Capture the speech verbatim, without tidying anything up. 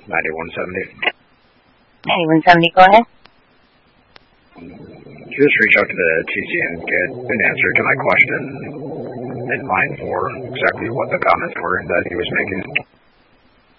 ninety-one seventy. ninety-one seventy, go ahead. Just reach out to the T C and get an answer to my question in line for exactly what the comments were that he was making.